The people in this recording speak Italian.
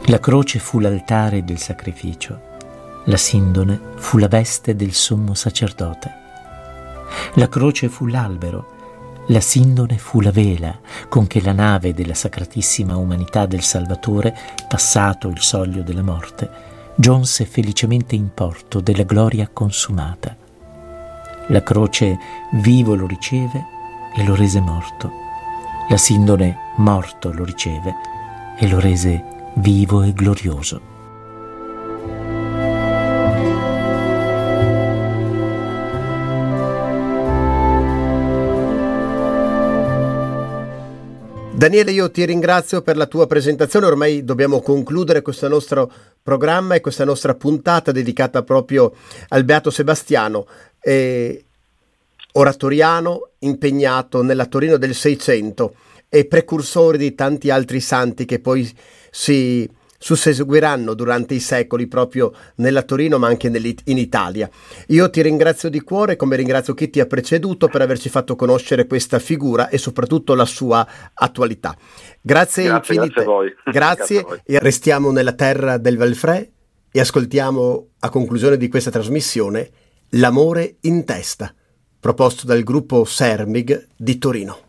La croce fu l'altare del sacrificio, la sindone fu la veste del sommo sacerdote. La croce fu l'albero, la sindone fu la vela con che la nave della sacratissima umanità del Salvatore, passato il soglio della morte, giunse felicemente in porto della gloria consumata. La croce vivo lo riceve e lo rese morto. La sindone morto lo riceve e lo rese vivo e glorioso. Daniele, io ti ringrazio per la tua presentazione. Ormai dobbiamo concludere questo nostro programma e questa nostra puntata dedicata proprio al Beato Sebastiano, oratoriano impegnato nella Torino del Seicento e precursore di tanti altri santi che poi si susseguiranno durante i secoli proprio nella Torino ma anche in Italia. Io ti ringrazio di cuore, come ringrazio chi ti ha preceduto, per averci fatto conoscere questa figura e soprattutto la sua attualità. Grazie infinite. Grazie a voi. Grazie. E restiamo nella terra del Valfrè e ascoltiamo a conclusione di questa trasmissione L'amore in testa, proposto dal gruppo Sermig di Torino.